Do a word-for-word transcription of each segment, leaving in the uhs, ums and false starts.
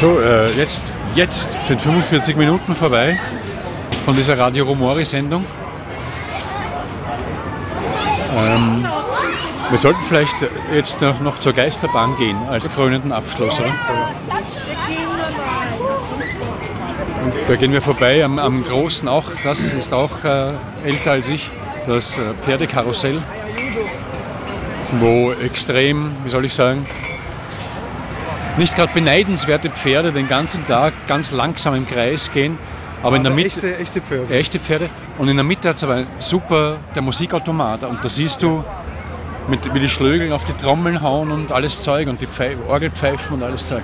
So, äh, jetzt, jetzt sind fünfundvierzig Minuten vorbei von dieser Radio Rumori-Sendung. Ähm, wir sollten vielleicht jetzt noch, noch zur Geisterbahn gehen als krönenden Abschluss, oder? Und da gehen wir vorbei am, am großen, auch das ist auch äh, älter als ich, das äh, Pferdekarussell, wo extrem, wie soll ich sagen, nicht gerade beneidenswerte Pferde den ganzen Tag ganz langsam im Kreis gehen, aber in der Mitte echte, echte Pferde. echte Pferde und in der Mitte hat es aber super der Musikautomat und da siehst du, mit, wie die Schlögeln auf die Trommeln hauen und alles Zeug und die Pfeif- Orgelpfeifen und alles Zeug.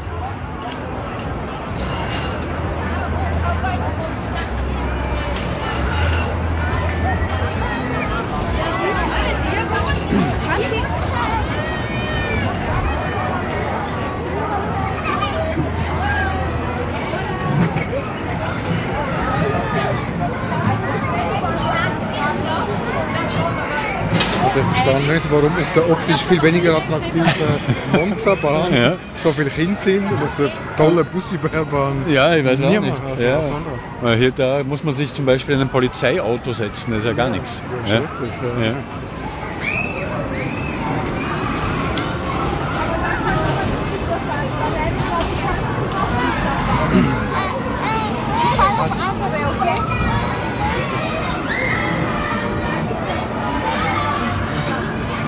Also ich verstehe nicht, warum auf der optisch viel weniger attraktiven Monza-Bahn Ja. so viele Kinder sind und auf der tollen Bussi-Bahn Ja, ich weiß auch niemand. nicht. Also Ja. was anderes. Weil hier da muss man sich zum Beispiel in ein Polizeiauto setzen, das ist ja gar nichts. Ja, Ja. schrecklich, ja. Ja.